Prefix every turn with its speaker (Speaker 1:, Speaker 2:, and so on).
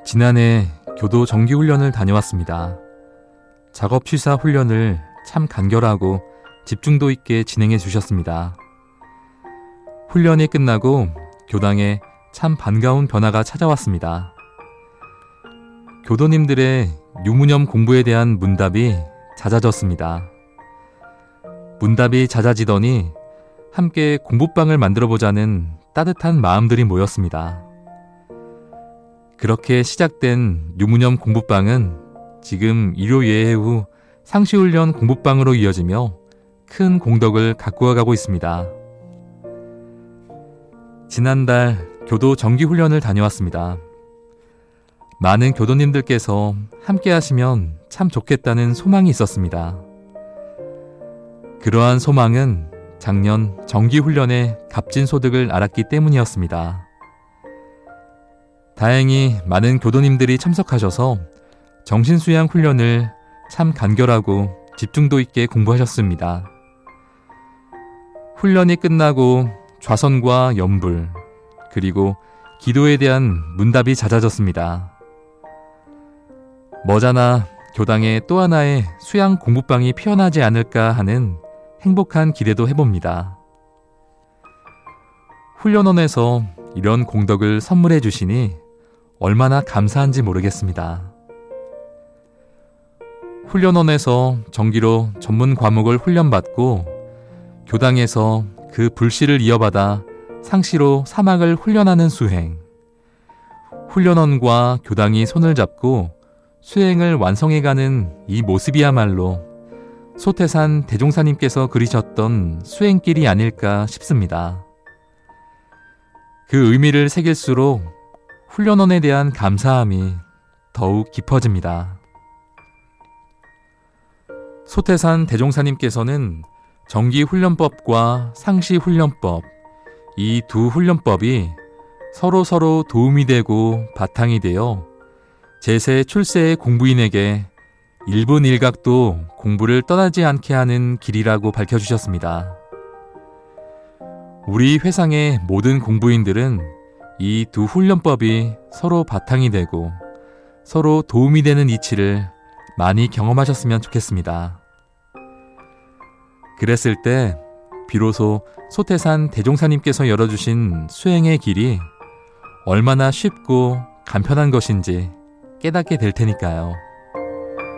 Speaker 1: 지난해 교도 정기훈련을 다녀왔습니다. 작업 취사 훈련을 참 간결하고 집중도 있게 진행해 주셨습니다. 훈련이 끝나고 교당에 참 반가운 변화가 찾아왔습니다. 교도님들의 유무념 공부에 대한 문답이 잦아졌습니다. 문답이 잦아지더니 함께 공부방을 만들어보자는 따뜻한 마음들이 모였습니다. 그렇게 시작된 유무념 공부방은 지금 일요 예회 후 상시훈련 공부방으로 이어지며 큰 공덕을 가꾸어가고 있습니다. 지난달 교도 정기훈련을 다녀왔습니다. 많은 교도님들께서 함께 하시면 참 좋겠다는 소망이 있었습니다. 그러한 소망은 작년 정기훈련에 값진 소득을 알았기 때문이었습니다. 다행히 많은 교도님들이 참석하셔서 정신수양 훈련을 참 간결하고 집중도 있게 공부하셨습니다. 훈련이 끝나고 좌선과 연불, 그리고 기도에 대한 문답이 잦아졌습니다. 머자나 교당에 또 하나의 수양 공부방이 피어나지 않을까 하는 행복한 기대도 해봅니다. 훈련원에서 이런 공덕을 선물해 주시니 얼마나 감사한지 모르겠습니다. 훈련원에서 정기로 전문 과목을 훈련받고 교당에서 그 불씨를 이어받아 상시로 사막을 훈련하는 수행. 훈련원과 교당이 손을 잡고 수행을 완성해가는 이 모습이야말로 소태산 대종사님께서 그리셨던 수행길이 아닐까 싶습니다. 그 의미를 새길수록 훈련원에 대한 감사함이 더욱 깊어집니다. 소태산 대종사님께서는 정기훈련법과 상시훈련법, 이 두 훈련법이 서로 도움이 되고 바탕이 되어 제세 출세의 공부인에게 1분 1각도 공부를 떠나지 않게 하는 길이라고 밝혀주셨습니다. 우리 회상의 모든 공부인들은 이 두 훈련법이 서로 바탕이 되고 서로 도움이 되는 이치를 많이 경험하셨으면 좋겠습니다. 그랬을 때 비로소 소태산 대종사님께서 열어주신 수행의 길이 얼마나 쉽고 간편한 것인지 깨닫게 될 테니까요.